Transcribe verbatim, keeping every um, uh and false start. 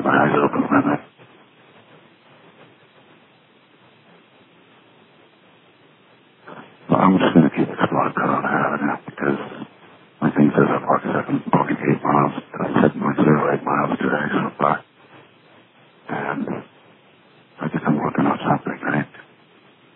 keep my eyes open for a minute. Lungs.